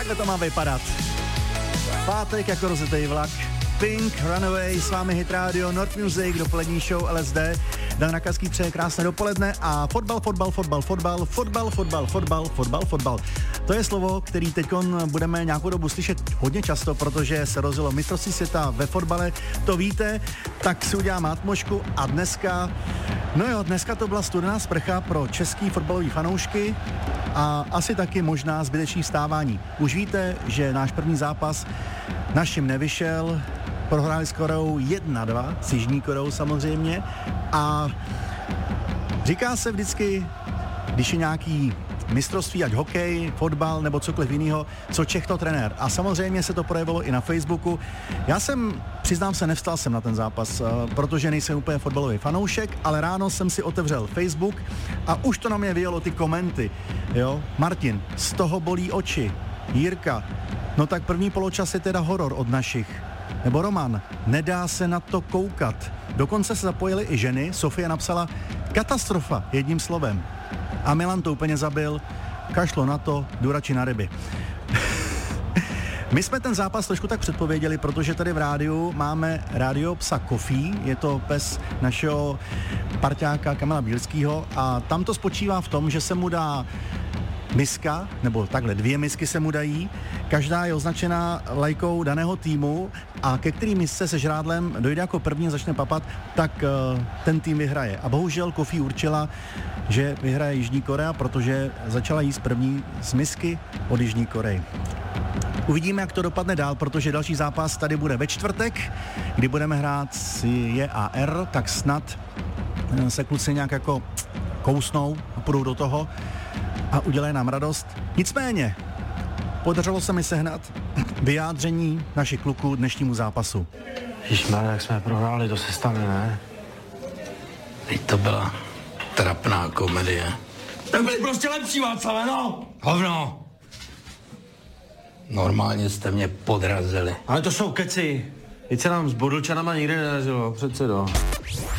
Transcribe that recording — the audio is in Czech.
Takhle to má vypadat. Pátek jako rozjetý vlak. Pink, Runaway, s vámi Hit Radio, North Music, dopolední show LSD. Dan Rakaský přeje krásné dopoledne a fotbal. To je slovo, který teď budeme nějakou dobu slyšet hodně často, protože se rozjelo mistrovství světa ve fotbale. To víte, tak si uděláme atmošku a dneska to byla studená sprcha pro český fotbalový fanoušky a asi taky možná zbytečný vstávání. Už víte, že náš první zápas našim nevyšel, prohráli s Koreou 1-2, s Jižní Koreou samozřejmě, a říká se vždycky, když je nějaký mistrovství, ať hokej, fotbal nebo cokoliv jiného, co Čech to trenér. A samozřejmě se to projevilo i na Facebooku. Já přiznám se, nevstal jsem na ten zápas, protože nejsem úplně fotbalový fanoušek, ale ráno jsem si otevřel Facebook a už to na mě vyjelo ty komenty. Jo? Martin, z toho bolí oči. Jirka, no tak první poločas je teda horor od našich. Nebo Roman, nedá se na to koukat. Dokonce se zapojily i ženy, Sofie napsala katastrofa jedním slovem. A Milan to úplně zabil, kašlo na to, jdu radši na ryby. My jsme ten zápas trošku tak předpověděli, protože tady v rádiu máme rádio psa Coffee, je to pes našeho parťáka Kamila Bílskýho a tam to spočívá v tom, že se mu dá miska, nebo takhle 2 misky se mu dají, každá je označená lajkou daného týmu a ke který misce se žrádlem dojde jako první, začne papat, tak ten tým vyhraje. A bohužel Coffee určila, že vyhraje Jižní Korea, protože začala jíst první z misky od Jižní Koreji. Uvidíme, jak to dopadne dál, protože další zápas tady bude ve čtvrtek, kdy budeme hrát s JAR, tak snad se kluci nějak jako kousnou a půjdou do toho a udělají nám radost. Nicméně, podařilo se mi sehnat vyjádření našich kluků dnešnímu zápasu. Ježišmarja, jak jsme prohráli, to se stane, ne? Teď to byla trapná komedie. Tak byli prostě lepší, Václave, no! Hovno! Normálně jste mě podrazili. Ale to jsou keci. Teď se nám s Bodlčanama nikdy nedařilo, předsedo.